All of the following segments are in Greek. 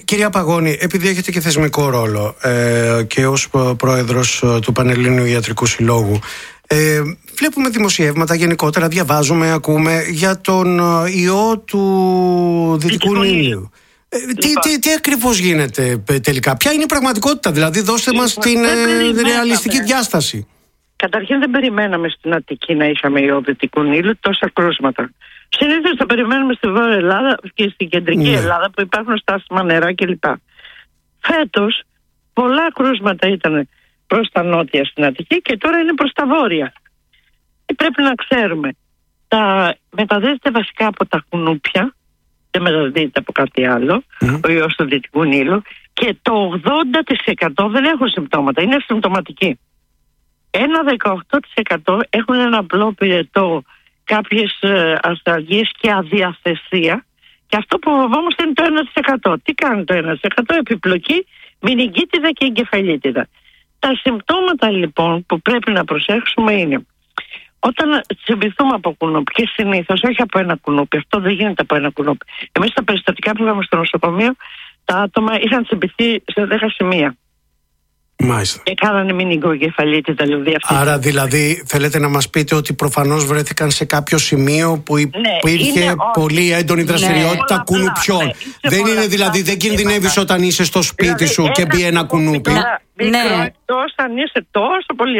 Κυρία Παγώνη, επειδή έχετε και θεσμικό ρόλο και ως πρόεδρος του Πανελλήνιου Ιατρικού Συλλόγου, βλέπουμε δημοσιεύματα γενικότερα, διαβάζουμε, ακούμε για τον ιό του Δυτικού Νείλου. Τι ακριβώς γίνεται τελικά, ποια είναι η πραγματικότητα, δηλαδή δώστε μας την ρεαλιστική διάσταση. Καταρχήν δεν περιμέναμε στην Αττική να είχαμε ιό Δυτικού Νείλου τόσα κρούσματα. Συνήθως θα περιμένουμε στη Βόρεια Ελλάδα και στην Κεντρική Ελλάδα που υπάρχουν στάσιμα νερά κλπ. Φέτος πολλά κρούσματα ήταν προς τα νότια στην Αττική και τώρα είναι προς τα βόρεια. Πρέπει να ξέρουμε, μεταδίδεται βασικά από τα κουνούπια, δεν μεταδίδεται από κάτι άλλο, ο ιός του Δυτικού Νείλου, και το 80% δεν έχουν συμπτώματα, είναι ασυμπτωματικοί. Ένα 18% έχουν ένα απλό πυρετό, κάποιες ασθαλγίες και αδιαθεσία, και αυτό που φοβόμαστε είναι το 1%. Τι κάνει το 1%? Επιπλοκή, μηνυγκίτιδα και εγκεφαλίτιδα. Τα συμπτώματα λοιπόν που πρέπει να προσέξουμε είναι όταν τσιμπηθούμε από κουνούπι, και συνήθως όχι από ένα κουνούπι, αυτό δεν γίνεται από ένα κουνούπι. Εμείς στα περιστατικά που είχαμε στο νοσοκομείο, τα άτομα είχαν τσιμπηθεί σε 10 σημεία. Μάλιστα. Και κάνανε μηνυγκοεγκεφαλίτιδα. Άρα δηλαδή θέλετε να μας πείτε ότι προφανώς βρέθηκαν σε κάποιο σημείο που υπήρχε πολύ έντονη δραστηριότητα κουνουπιών. Δεν είναι δηλαδή, δεν κινδυνεύεις όταν είσαι στο σπίτι σου και μπει ένα κουνούπι. Εκτός αν είσαι τόσο πολύ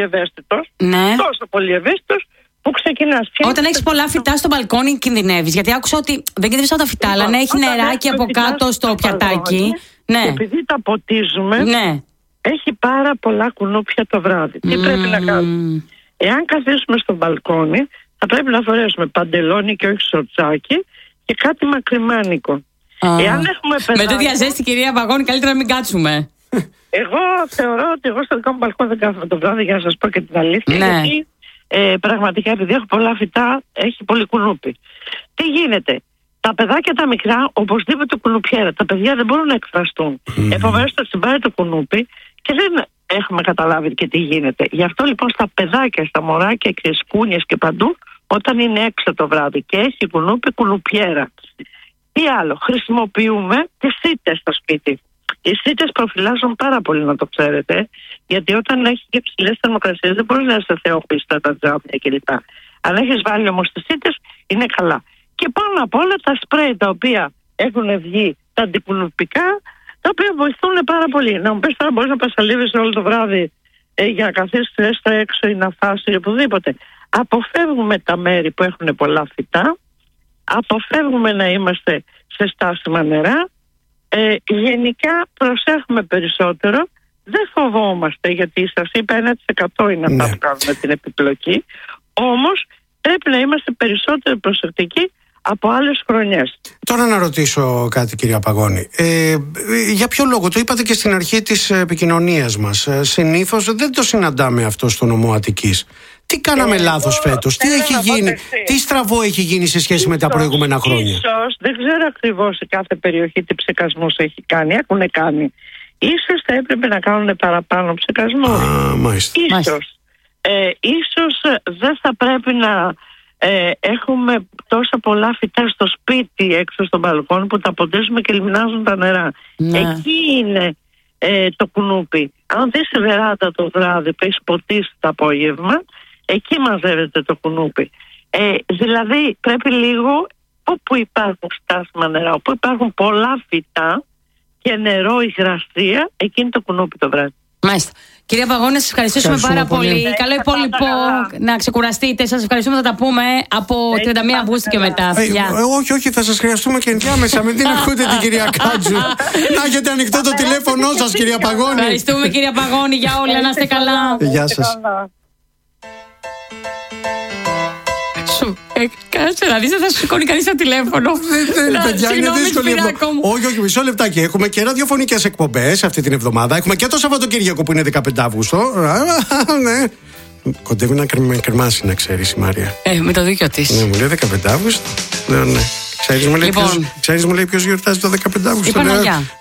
ευαίσθητος, που ξεκινάς. Όταν έχεις πολλά φυτά στο μπαλκόνι κινδυνεύεις. Γιατί άκουσα ότι δεν κινδυνεύεις από τα φυτά, αλλά να έχει νεράκι από κάτω στο πιατάκι. Και επειδή τα ποτίζουμε, έχει πάρα πολλά κουνούπια το βράδυ. Τι πρέπει να κάνουμε? Εάν καθίσουμε στο μπαλκόνι, θα πρέπει να φορέσουμε παντελόνι και όχι σορτσάκι και κάτι μακριμάνικο. Εάν έχουμε παιδάκια... Με τέτοια ζέστη, κυρία Παγώνη, καλύτερα να μην κάτσουμε. Εγώ θεωρώ ότι εγώ στο δικό μου μπαλκόνι δεν κάθομαι το βράδυ, για να σας πω και την αλήθεια. Γιατί πραγματικά, επειδή έχω πολλά φυτά, έχει πολύ κουνούπι. Τι γίνεται? Τα παιδάκια τα μικρά οπωσδήποτε κουνουπιέρα. Τα παιδιά δεν μπορούν να εκφραστούν. Επομένως θα τσιμπάει το κουνούπι και δεν έχουμε καταλάβει και τι γίνεται. Γι' αυτό λοιπόν στα παιδάκια, στα μωράκια και σκούνιες και παντού, όταν είναι έξω το βράδυ και έχει κουνούπι, κουνουπιέρα. Τι άλλο? Χρησιμοποιούμε τις σίτες στο σπίτι. Οι σίτες προφυλάζουν πάρα πολύ, να το ξέρετε, γιατί όταν έχει και ψηλές θερμοκρασίες δεν μπορεί να είσαι θεόχιστα τα τζάμια κλπ. Αν έχεις βάλει όμως τις σίτες, είναι καλά. Και πάνω απ' όλα τα σπρέι τα οποία έχουν βγει, τα αντικουνουπικά, τα οποία βοηθούν πάρα πολύ. Να μου πεις τώρα, μπορείς να πασαλίβεις όλο το βράδυ για να καθίσεις έστω έξω ή να φας ή οπουδήποτε. Αποφεύγουμε τα μέρη που έχουν πολλά φυτά, αποφεύγουμε να είμαστε σε στάσιμα νερά. Γενικά προσέχουμε περισσότερο, δεν φοβόμαστε, γιατί σας είπα 1% είναι αυτά που κάνουμε την επιπλοκή, όμως πρέπει να είμαστε περισσότερο προσεκτικοί από άλλες χρονιές. Τώρα να ρωτήσω κάτι, κυρία Παγώνη. Για ποιο λόγο, το είπατε και στην αρχή της επικοινωνίας μας, συνήθως δεν το συναντάμε αυτό στο νομό Αττικής. Τι κάναμε λάθος φέτος, τι έχει γίνει, τι στραβό έχει γίνει σε σχέση με τα προηγούμενα χρόνια? Ίσως, δεν ξέρω ακριβώς σε κάθε περιοχή τι ψεκασμούς έχει κάνει, έχουν κάνει. Ίσως θα έπρεπε να κάνουν παραπάνω ψεκασμούς. Ίσως δεν θα πρέπει να έχουμε τόσα πολλά φυτά στο σπίτι έξω στο μπαλκόνι που τα ποτίζουμε και λιμνάζουν τα νερά. Εκεί είναι το κουνούπι. Αν δεις τη βεράντα το βράδυ που έχεις ποτίσει το απόγευμα, εκεί μαζεύεται το κουνούπι. Δηλαδή πρέπει λίγο, όπου υπάρχουν στάσιμα νερά, όπου υπάρχουν πολλά φυτά και νερό, υγρασία, εκεί είναι το κουνούπι το βράδυ. Μάλιστα. Κυρία Παγώνη, σας ευχαριστούμε πάρα πολύ. Καλό υπόλοιπο να ξεκουραστείτε. Σας ευχαριστούμε, θα τα πούμε από 31 Αυγούστου και μετά. Όχι, θα σας χρειαστούμε και ενδιάμεσα. Μην την ακούτε την κυρία Κάτζου. Να έχετε ανοιχτό το τηλέφωνό σας, κυρία Παγώνη. Ευχαριστούμε, κυρία Παγώνη, για όλα. Να είστε καλά. Γεια σας. Κάτσε να δεις, δεν θα σου σηκώνει κανείς το τηλέφωνο. Δεν, παιδιά, είναι δύσκολη. Όχι, μισό λεπτάκι. Έχουμε και ραδιοφωνικές εκπομπές αυτή την εβδομάδα. Έχουμε και το Σαββατοκύριακο που είναι 15 Αυγούστου. Ναι. Κοντεύει να με κρεμάσει, να ξέρεις η Μάρια. Με το δίκιο της. Ναι, μου λέει 15 Αυγούστου. Ναι. Ξέρεις, μου λέει ποιος γιορτάζει το 15 Αυγούστου. Η Παναγιά.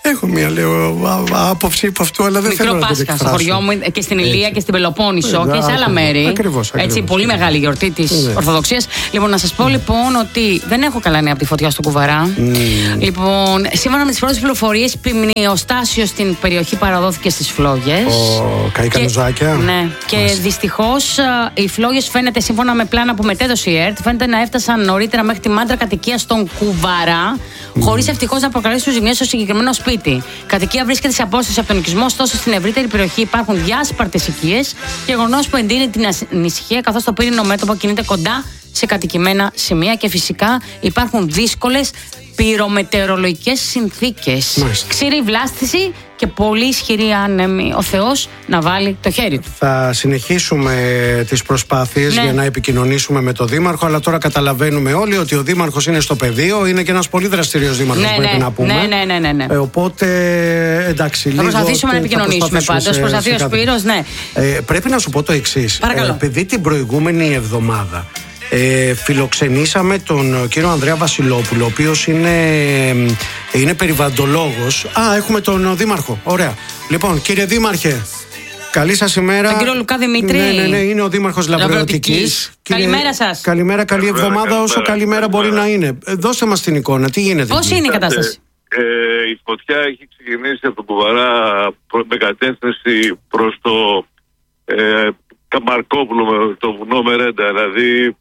Έχω μια άποψη από αυτού, αλλά δεν θέλω να την εκφράσω. Μικρό Πάσχα στο χωριό μου και στην Ηλία και στην Πελοπόννησο και σε άλλα μέρη. Ακριβώς. Έτσι, πολύ μεγάλη γιορτή της Ορθοδοξίας. Λοιπόν, να σας πω λοιπόν ότι δεν έχω καλά νέα από τη φωτιά στο Κουβαρά. Λοιπόν, σύμφωνα με τις πρώτες πληροφορίες, ποιμνιοστάσιο στην περιοχή παραδόθηκε στις Φλόγες. Καήκαν ζάκια. Ναι. Και δυστυχώς οι Φλόγες, φαίνεται, σύμφωνα με πλάνα που μετέδωσε η ΕΡΤ, φαίνεται να έφτασαν νωρίτερα μέχρι τη μάντρα κατοικία στον Κουβαρά, χωρίς ευτυχώς να προκαλέσουν ζημιές στο συγκεκριμένο σπίτι. Η κατοικία βρίσκεται σε απόσταση από τον οικισμό, ωστόσο στην ευρύτερη περιοχή υπάρχουν διάσπαρτες οικίες, γεγονός που εντείνει την ανησυχία, καθώς το πύρινο μέτωπο κινείται κοντά σε κατοικημένα σημεία και φυσικά υπάρχουν δύσκολες πυρομετεωρολογικές συνθήκες. Ξηρή βλάστηση και πολύ ισχυρή άνεμη. Ο Θεός να βάλει το χέρι του. Θα συνεχίσουμε τις προσπάθειες για να επικοινωνήσουμε με τον Δήμαρχο, αλλά τώρα καταλαβαίνουμε όλοι ότι ο Δήμαρχος είναι στο πεδίο, είναι και ένας πολύ δραστηριος Δήμαρχος, πρέπει να πούμε. Ναι. Οπότε εντάξει, θα προσπαθήσουμε να επικοινωνήσουμε πάντως. Προσπαθεί ο Σπύρος, ναι. Πρέπει να σου πω το εξής. Επειδή την προηγούμενη εβδομάδα φιλοξενήσαμε τον κύριο Ανδρέα Βασιλόπουλο, ο οποίος είναι περιβαλλοντολόγος. Έχουμε τον Δήμαρχο. Ωραία. Λοιπόν, κύριε Δήμαρχε, καλή σας ημέρα. Τον κύριο Λουκά Δημήτρη. Ναι, είναι ο Δήμαρχος Λαβρεωτικής. Καλημέρα σας. Καλημέρα, καλή εβδομάδα, όσο καλημέρα μπορεί να είναι. Δώστε μας την εικόνα, τι γίνεται. Πώς είναι η κατάσταση? Η φωτιά έχει ξεκινήσει από τον Κουβαρά με κατεύθυνση προς το Καμαρκόπουλο, το βουνό Μερέντα. Δηλαδή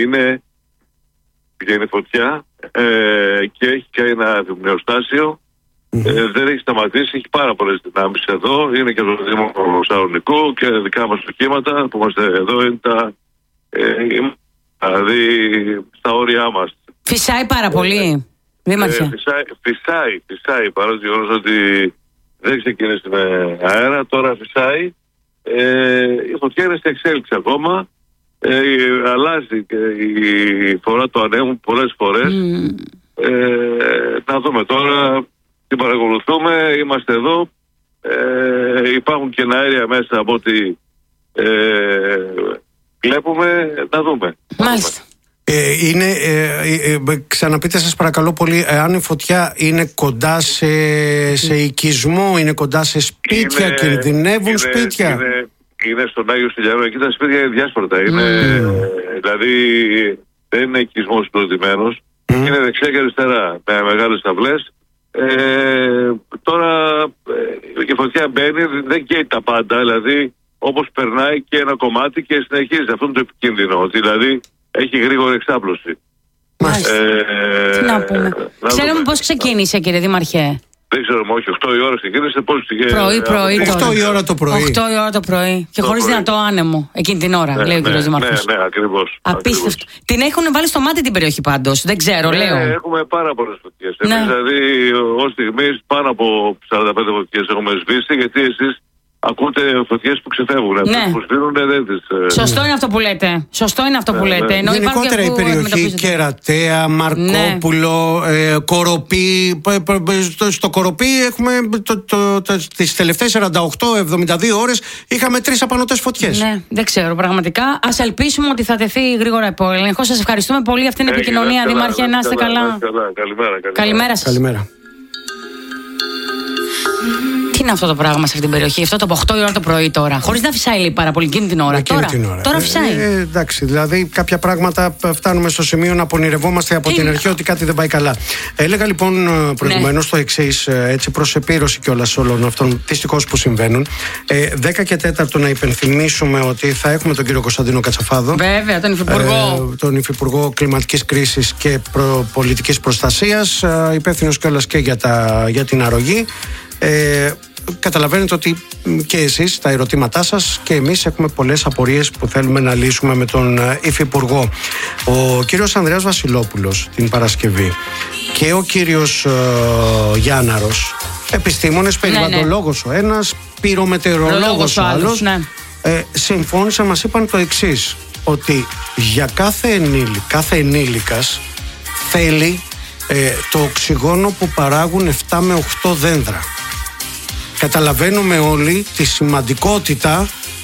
είναι φωτιά και έχει και ένα βιομηχανιστάσιο. Δεν έχει σταματήσει, έχει πάρα πολλές δυνάμεις εδώ. Είναι και το Δήμο Σαλονικού και δικά μας οχήματα που είμαστε εδώ. Είναι δηλαδή στα όρια μας. Φυσάει πάρα πολύ, Δήμαρχε. Φυσάει παρά το γεγονός ότι δεν ξεκίνησε με αέρα, τώρα φυσάει. Η φωτιά είναι σε εξέλιξη ακόμα. Αλλάζει και η φορά του ανέμου πολλές φορές. Να δούμε τώρα, την παρακολουθούμε, είμαστε εδώ. Υπάρχουν και αέρια μέσα από ό,τι βλέπουμε, να δούμε. Μάλιστα. Ξαναπείτε σας παρακαλώ πολύ, αν η φωτιά είναι κοντά σε οικισμό, είναι κοντά σε σπίτια, κινδυνεύουν σπίτια? Είναι στον Άγιο Στυλιανό, εκεί τα σπίτια είναι διάσπαρτα. Δηλαδή δεν είναι οικισμός συγκροτημένος, είναι δεξιά και αριστερά με μεγάλες ταυλές. Τώρα η φωτιά μπαίνει, δεν καίει τα πάντα, δηλαδή όπως περνάει και ένα κομμάτι και συνεχίζει. Αυτό είναι το επικίνδυνο, δηλαδή έχει γρήγορη εξάπλωση. Τι να πούμε. Ξέρουμε πώς ξεκίνησε, κύριε Δήμαρχε? Δεν ξέρουμε, όχι, 8 η ώρα ξεκίνησε. Πρωί. 8 η ώρα το πρωί. 8 η ώρα το πρωί. Και χωρίς δυνατό άνεμο εκείνη την ώρα, λέει ο κύριος Δήμαρχος. Ναι, ακριβώς. Απίστευτο. Την έχουν βάλει στο μάτι την περιοχή πάντως. Δεν ξέρω, λέω. Έχουμε πάρα πολλές φωτιές. Εμείς δηλαδή ως στιγμής πάνω από 45 φωτιές έχουμε σβήσει, γιατί εσείς ακούτε φωτιές που ξεφεύγουν. Που σβήνουν δεν τις... Σωστό είναι αυτό που λέτε. Γενικότερα η περιοχή Κερατέα, Μαρκόπουλο, Κοροπή. Στο Κοροπή έχουμε τις τελευταίες 48-72 ώρες είχαμε 3 απανωτές φωτιές. Ναι, δεν ξέρω πραγματικά. Ας ελπίσουμε ότι θα τεθεί γρήγορα υπό έλεγχο. Σας ευχαριστούμε πολύ. Αυτή είναι η επικοινωνία, Δήμαρχε. Να είστε καλά. Καλημέρα σας. Καλημέρα. Τι είναι αυτό το πράγμα σε αυτή την περιοχή, αυτό το από 8 η ώρα το πρωί τώρα, χωρίς να φυσάει πάρα πολύ εκείνη την ώρα. Τώρα φυσάει. Εντάξει, δηλαδή κάποια πράγματα φτάνουμε στο σημείο να πονηρευόμαστε από την αρχή ότι κάτι δεν πάει καλά. Έλεγα λοιπόν προηγουμένως το εξής, έτσι προς επίρρωση κιόλας όλων αυτών δυστυχώς που συμβαίνουν. 10 και 4 να υπενθυμίσουμε ότι θα έχουμε τον κύριο Κωνσταντίνο Κατσαφάδο. Βέβαια, τον Υφυπουργό. Τον Υφυπουργό Κλιματικής Κρίσης και Πολιτικής Προστασίας, υπεύθυνος κιόλας και για την αρρωγή. Καταλαβαίνετε ότι και εσείς τα ερωτήματά σας και εμείς έχουμε πολλές απορίες που θέλουμε να λύσουμε με τον Υφυπουργό. Ο κύριος Ανδρέας Βασιλόπουλος την Παρασκευή και ο κύριος Γιάνναρος, επιστήμονες, περιβαλλοντολόγος ο ένας, πυρομετεωρολόγος ο άλλος, συμφώνησαν, μας είπαν το εξής, ότι για κάθε ενήλικας θέλει το οξυγόνο που παράγουν 7 με 8 δέντρα. Καταλαβαίνουμε όλοι τη σημαντικότητα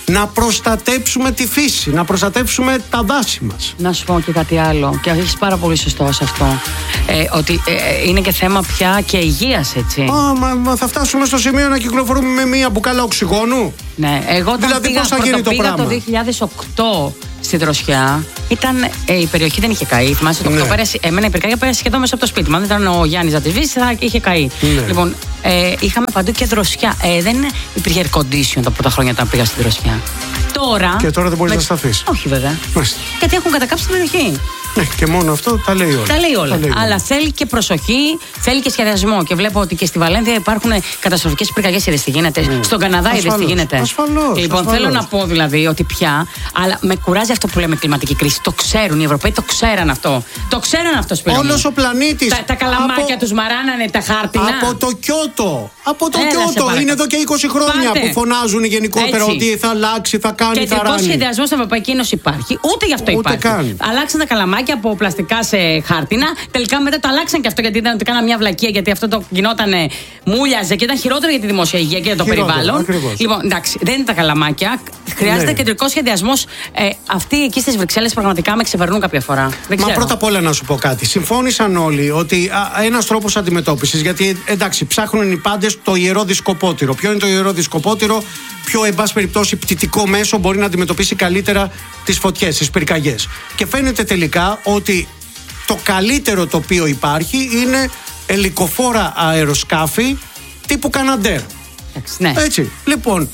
να προστατέψουμε τη φύση, να προστατέψουμε τα δάση μας. Να σου πω και κάτι άλλο, και έχεις πάρα πολύ σωστό σε αυτό, ότι είναι και θέμα πια και υγείας, έτσι. Μα θα φτάσουμε στο σημείο να κυκλοφορούμε με μία μπουκάλα οξυγόνου. Ναι, εγώ δηλαδή πώς θα γίνει το πράγμα? Το 2008 στη Δροσιά, η περιοχή δεν είχε καεί. Θυμάσαι το 8 πέρασε, εμένα η πυρκαγιά πέρασε σχεδόν μέσα από το σπίτι μου. Αν δεν ήταν ο Γιάννης να τη σβήσει, θα είχε καεί. Ναι. Λοιπόν, είχαμε παντού και δροσιά. Δεν υπήρχε air condition τα πρώτα χρόνια όταν πήγα στη Δροσιά. Και τώρα δεν μπορείς να σταθείς. Όχι βέβαια. Γιατί έχουν κατακάψει την περιοχή. Ναι, και μόνο αυτό τα λέει όλα. Τα λέει όλα. Αλλά θέλει και προσοχή, θέλει και σχεδιασμό. Και βλέπω ότι και στη Βαλένθια υπάρχουν καταστροφικές πυρκαγιές. Είδες τι γίνεται. Στον Καναδά είδες τι γίνεται. Ασφαλώς. Λοιπόν, θέλω να πω δηλαδή ότι πια. Αλλά με κουράζει αυτό που λέμε κλιματική κρίση. Το ξέρουν οι Ευρωπαίοι, το ξέραν αυτό. Το ξέραν αυτό, Σπύρο. Όλος ο πλανήτης. Τα καλαμάκια τους μαράνανε τα χάρτινα. Από το Κιώτο. Είναι εδώ και 20 χρόνια που φωνάζουν γενικότερα ότι θα αλλάξει, θα κάνει, θα ράνει. Και σχεδιασμό στην Ευρωπαϊκή Ένωση υπάρχει. Ούτε γι' αυτό υπάρχει. Αλλάξαν τα καλαμάκια από πλαστικά σε χάρτινα. Τελικά μετά το αλλάξαν και αυτό γιατί ήταν ότι κάναν μια βλακεία. Γιατί αυτό το γινότανε, μούλιαζε και ήταν χειρότερο για τη δημόσια υγεία και για το περιβάλλον. Ακριβώς. Λοιπόν, εντάξει, δεν είναι τα καλαμάκια. Χρειάζεται κεντρικό σχεδιασμό. Αυτοί εκεί στις Βρυξέλλες πραγματικά με ξεπερνούν κάποια φορά. Μα πρώτα απ' όλα να σου πω κάτι. Συμφώνησαν όλοι ότι ένας τρόπος αντιμετώπισης. Γιατί εντάξει, ψάχνουν οι πάντες το ιερό δισκοπότηρο. Ποιο είναι το ιερό δισκοπότηρο? Ποιο, εν πάση περιπτώσει, πτυτικό μέσο μπορεί να αντιμετωπίσει καλύτερα τις φωτιές, τις πυρκαγιές. Και φαίνεται τελικά ότι το καλύτερο το οποίο υπάρχει είναι ελικοφόρα αεροσκάφη τύπου Καναντέρ. Ναι. Έτσι. Λοιπόν,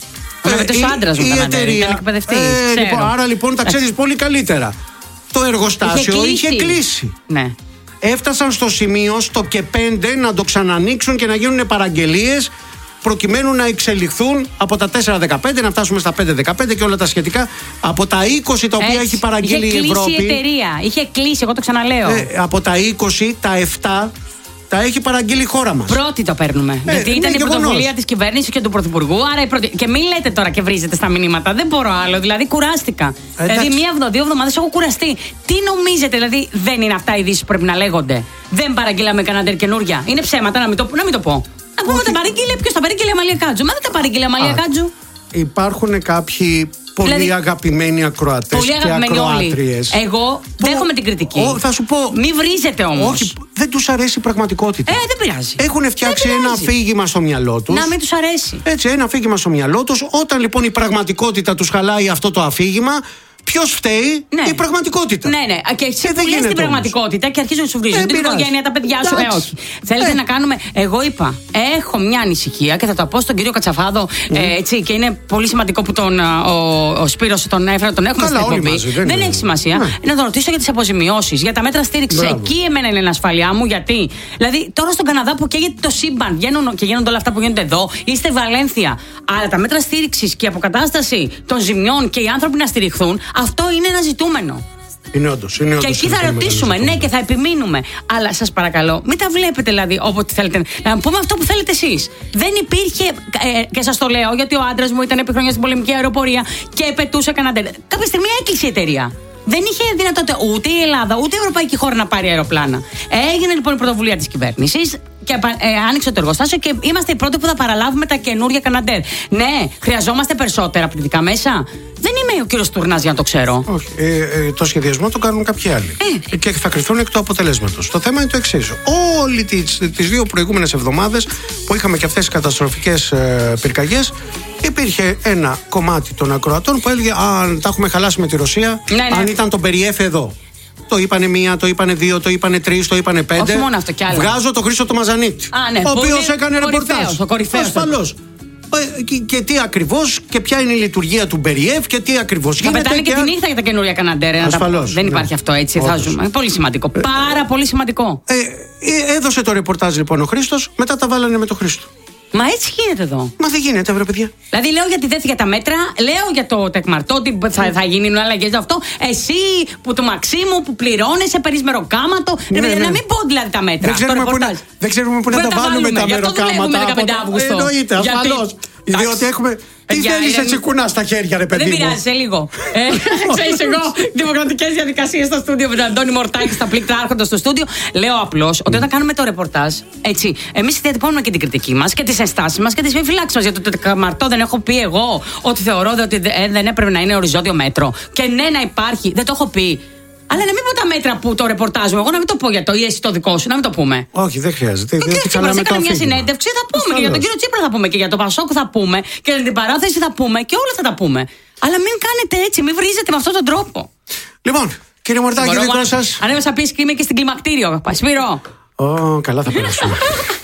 η εταιρεία. Λοιπόν, άρα λοιπόν τα ξέρεις πολύ καλύτερα. Το εργοστάσιο είχε κλείσει. Ναι. Έφτασαν στο σημείο, στο ΚΕ5, να το ξανανοίξουν και να γίνουν παραγγελίες προκειμένου να εξελιχθούν από τα 4-15 να φτάσουμε στα 5-15 και όλα τα σχετικά. Από τα 20 τα οποία έχει παραγγείλει η Ευρώπη. Είχε κλείσει η εταιρεία. Είχε κλείσει, εγώ το ξαναλέω. Από τα 20, τα 7 τα έχει παραγγείλει η χώρα μας. Πρώτη το παίρνουμε. Γιατί ήταν η πρωτοβουλία της κυβέρνησης και του Πρωθυπουργού. Άρα και μην λέτε τώρα και βρίζετε στα μηνύματα. Δεν μπορώ άλλο. Δηλαδή κουράστηκα. Δηλαδή δύο εβδομάδες έχω κουραστεί. Τι νομίζετε, δηλαδή δεν είναι αυτά οι ειδήσεις που πρέπει να λέγονται? Δεν παραγγείλαμε Καναντέρ καινούρια. Είναι ψέματα να μην το πω. Ακόμα τα παρήγγειλε. Ποιος τα παρήγγειλε? Αμαλία Κάτζου. Μα δεν τα παρήγγειλε Αμαλία Κάτζου. Υπάρχουν κάποιοι πολύ αγαπημένοι ακροατές και ακροάτριες. Εγώ δέχομαι την κριτική. Θα σου πω. Μη βρίζετε όμως. Όχι, δεν τους αρέσει η πραγματικότητα. Δεν πειράζει. Έχουν φτιάξει ένα αφήγημα στο μυαλό τους. Να μην τους αρέσει. Έτσι, ένα αφήγημα στο μυαλό τους. Όταν λοιπόν η πραγματικότητα τους χαλάει αυτό το αφήγημα, ποιος φταίει? Ναι. Η πραγματικότητα. Ναι. Και εσύ που λες την πραγματικότητα και αρχίζουν να σου βρίζουν την οικογένεια, τα παιδιά σου. Όχι. Θέλετε να κάνουμε. Εγώ είπα, έχω μια ανησυχία και θα το πω στον κύριο Κατσαφάδο. Έτσι, και είναι πολύ σημαντικό που ο Σπύρος τον έφερε, τον έχουμε στην εκπομπή. Δεν έχει σημασία. Να τον ρωτήσω για τις αποζημιώσεις, για τα μέτρα στήριξης. Εκεί εμένα είναι η ασφαλειά μου. Γιατί, δηλαδή, τώρα στον Καναδά που καίγεται το σύμπαν και γίνονται όλα αυτά που γίνονται εδώ, είστε Βαλένθια. Αλλά τα μέτρα στήριξης και η αποκατάσταση των ζημιών και οι άνθρωποι να στηριχθούν. Αυτό είναι ένα ζητούμενο. Είναι όντως. Και εκεί θα ρωτήσουμε, ναι, και θα επιμείνουμε. Αλλά σας παρακαλώ, μην τα βλέπετε δηλαδή όποτε θέλετε. Να πούμε αυτό που θέλετε εσείς. Δεν υπήρχε. Και σας το λέω γιατί ο άντρας μου ήταν επί χρόνια στην πολεμική αεροπορία και πετούσε Καναντέρ. Κάποια στιγμή έκλεισε η εταιρεία. Δεν είχε δυνατότητα ούτε η Ελλάδα ούτε η ευρωπαϊκή χώρα να πάρει αεροπλάνα. Έγινε λοιπόν η πρωτοβουλία της κυβέρνησης και άνοιξε το εργοστάσιο και είμαστε οι πρώτοι που θα παραλάβουμε τα καινούργια Καναντέρ. Ναι, χρειαζόμαστε περισσότερα απαιτητικά μέσα. Δεν είμαι ο κύριος Τουρνάς για να το ξέρω. Όχι. Το σχεδιασμό το κάνουν κάποιοι άλλοι. Και θα κρυφθούν εκ του αποτελέσματος. Το θέμα είναι το εξής. Όλη τις δύο προηγούμενες εβδομάδες που είχαμε και αυτές τις καταστροφικές πυρκαγιές, υπήρχε ένα κομμάτι των ακροατών που έλεγε αν τα έχουμε χαλάσει με τη Ρωσία, αν ήταν το περιέφε εδώ. Το είπανε μία, το είπανε δύο, το είπανε τρεις, το είπανε πέντε. Όχι μόνο αυτό κι άλλο. Βγάζω τον Χρήστο το Μαζανίτη. Ο οποίος έκανε ρεπορτάζ. Ασφαλώς. Και τι ακριβώς και ποια είναι η λειτουργία του Μπεριέφ και τι ακριβώς γίνεται. Θα πετάνε και τη νύχτα για τα καινούρια Καναντέρ. Ασφαλώς. Δεν υπάρχει αυτό έτσι. Θα ζούμε. Πολύ σημαντικό. Πάρα πολύ σημαντικό. Έδωσε το ρεπορτάζ λοιπόν ο Χρήστος, μετά τα βάλανε με τον Χρήστο. Μα έτσι γίνεται εδώ. Μα δεν γίνεται, βρε παιδιά. Δηλαδή, λέω για τη δεύτερη για τα μέτρα, λέω για το τεκμαρτό, ότι θα γίνουν αλλαγές αυτό. Εσύ που του Μαξίμου που πληρώνεσαι, παίρνει μεροκάματο. Να μην πω δηλαδή τα μέτρα. Δεν ξέρουμε πού να τα βάλουμε τα μεροκάματα. Εννοείται, ασφαλώς. Διότι έχουμε. Τι θέλεις έτσι κουνά στα χέρια, ρε παιδί μου. Δεν πειράζει, σε λίγο. Ξέρεις, εγώ δημοκρατικές διαδικασίες στο στούντιο με τον Αντώνη Μορτάκη στα πλήκτρα άρχοντα στο στούντιο. Λέω απλώς ότι όταν κάνουμε το ρεπορτάζ, έτσι, εμείς διατυπώνουμε και την κριτική μας και τις ενστάσεις μας και τις επιφυλάξεις μας. Για το καμαρτό δεν έχω πει εγώ ότι θεωρώ ότι δεν έπρεπε να είναι οριζόντιο μέτρο. Και ναι, να υπάρχει, δεν το έχω πει. Αλλά να μην πω τα μέτρα που το ρεπορτάζουμε. Εγώ να μην το πω για το ή εσύ το δικό σου, να μην το πούμε. Όχι, δεν χρειάζεται. Ο κ. Τσίπρας έκανε μια συνέντευξη, θα πούμε. Και για τον κύριο Τσίπρα θα πούμε. Και για το Πασόκ θα πούμε. Και για την παράθεση θα πούμε. Και όλα θα τα πούμε. Αλλά μην κάνετε έτσι, μην βρίζετε με αυτόν τον τρόπο. Λοιπόν, κύριε Μορτάκη, δικό σας. Ανέβασα πίσω και είμαι και στην κλιμακτήριο. Σπύρο. Καλά θα περάσουμε.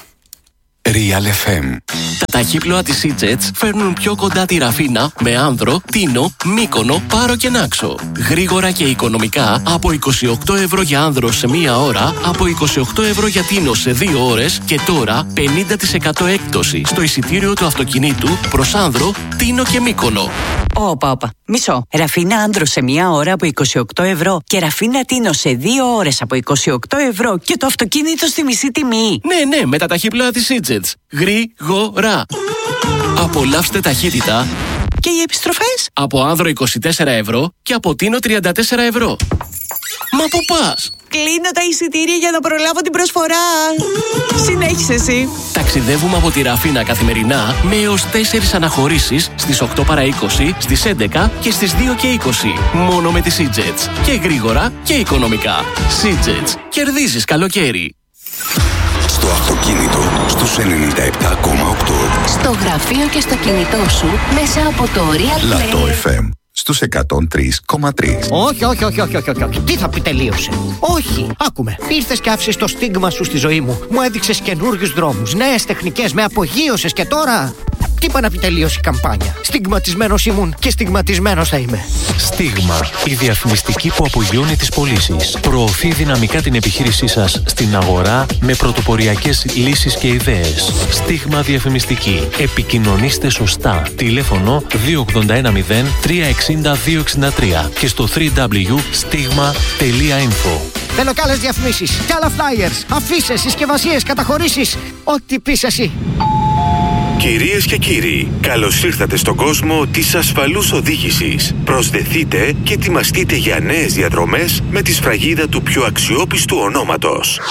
Real FM. Τα ταχύπλοα της Seajets φέρνουν πιο κοντά τη Ραφίνα με Άνδρο, Τίνο, Μύκονο, Πάρο και Νάξο. Γρήγορα και οικονομικά από 28 ευρώ για Άνδρο σε μία ώρα, από 28 ευρώ για Τίνο σε 2 ώρες και τώρα 50% έκπτωση στο εισιτήριο του αυτοκινήτου προς Άνδρο, Τίνο και Μύκονο. Όπα. Μισό. Ραφίνα Άνδρο σε μία ώρα από 28 ευρώ και Ραφίνα Τίνο σε 2 ώρες από 28 ευρώ και το αυτοκίνητο στη μισή τιμή. Ναι, με τα ταχύπλοα της Seajets. Γρήγορα. Απολαύστε ταχύτητα. Και οι επιστροφές? Από Άνδρο 24 ευρώ και από Τίνο 34 ευρώ. Μα πού πας? Κλείνω τα εισιτήρια για να προλάβω την προσφορά. Συνέχισε εσύ. Ταξιδεύουμε από τη Ραφίνα καθημερινά με έως 4 αναχωρήσεις στις 8 παρά 20, στις 11 και στις 2 και 20. Μόνο με τη Seajets. Και γρήγορα και οικονομικά. Seajets. Κερδίζεις καλοκαίρι. Στο αυτοκίνητο στους 97,8. Στο γραφείο και στο κινητό σου μέσα από το Real Λατό FM στους 103,3. Όχι. Τι θα πει τελείωσε? Όχι, άκουμε. Ήρθες και άφησες το στίγμα σου στη ζωή μου. Μου έδειξες καινούριους δρόμους, νέες τεχνικές, με απογείωσες και τώρα. Τι είπα να πει τελείωσε η καμπάνια? Στιγματισμένος ήμουν και στιγματισμένος θα είμαι. Στίγμα, η διαφημιστική που απογειώνει τις πωλήσεις. Προωθεί δυναμικά την επιχείρησή σας στην αγορά με πρωτοποριακές λύσεις και ιδέες. Στίγμα διαφημιστική. Επικοινωνήστε σωστά. Τηλέφωνο 2810 360 263 και στο www.stigma.info. Θέλω κι άλλες διαφημίσεις, κι άλλα flyers, αφήσεις, συσκευασίες, καταχωρήσεις. Ό,τι πεις εσύ. Κυρίες και κύριοι, καλώς ήρθατε στον κόσμο της ασφαλούς οδήγησης. Προσδεθείτε και ετοιμαστείτε για νέες διαδρομές με τη σφραγίδα του πιο αξιόπιστου ονόματος.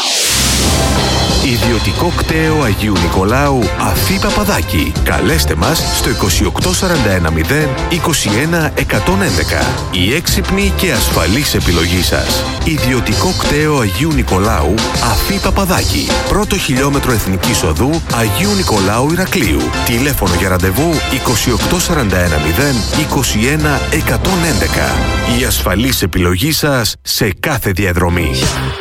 Ιδιωτικό κτέο Αγίου Νικολάου Αφή Παπαδάκη. Καλέστε μας στο 28410 21 111. Η έξυπνη και ασφαλής επιλογή σας. Ιδιωτικό κτέο Αγίου Νικολάου Αφή Παπαδάκη. Πρώτο χιλιόμετρο εθνικής οδού Αγίου Νικολάου Ηρακλείου. Τηλέφωνο για ραντεβού 28410 21 111. Η ασφαλής επιλογή σας σε κάθε διαδρομή.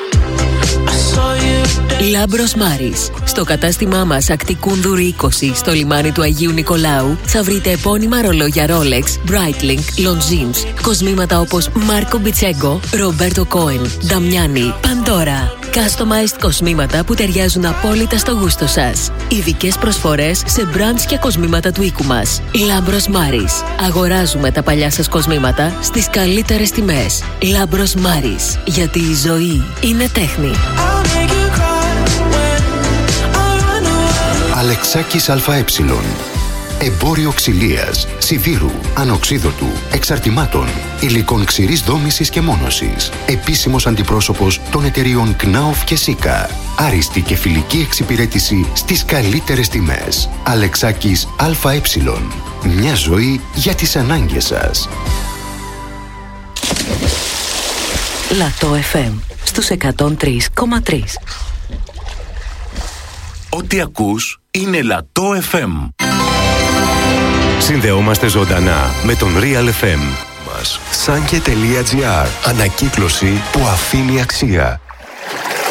Λάμπρος Μάρης. Στο κατάστημά μας Ακτικούνδουρη 20 στο λιμάνι του Αγίου Νικολάου θα βρείτε επώνυμα ρολόγια Rolex, Breitling, Longines, κοσμήματα όπως Μάρκο Μπιτσέγκο, Ρομπέρτο Κόεν, Νταμιάνι, Παντόρα. Customized κοσμήματα που ταιριάζουν απόλυτα στο γούστο σας. Ειδικές προσφορές σε brands και κοσμήματα του οίκου μας. Λάμπρος Μάρης. Αγοράζουμε τα παλιά σας κοσμήματα στις καλύτερες τιμές. Λάμπρος Μάρης. Γιατί η ζωή είναι τέχνη. Αλεξάκης ΑΕ. Εμπόριο ξυλίας, σιδήρου, ανοξίδωτου, εξαρτημάτων, υλικών ξηρής δόμησης και μόνωσης. Επίσημος αντιπρόσωπος των εταιριών Knauf και Sika. Άριστη και φιλική εξυπηρέτηση στις καλύτερες τιμές. Αλεξάκης ΑΕ. Μια ζωή για τις ανάγκες σας. Λατό FM στους 103,3. Ό,τι ακούς είναι Λατό FM. Συνδεόμαστε ζωντανά με τον Real FM. Sanke.gr. Ανακύκλωση που αφήνει αξία.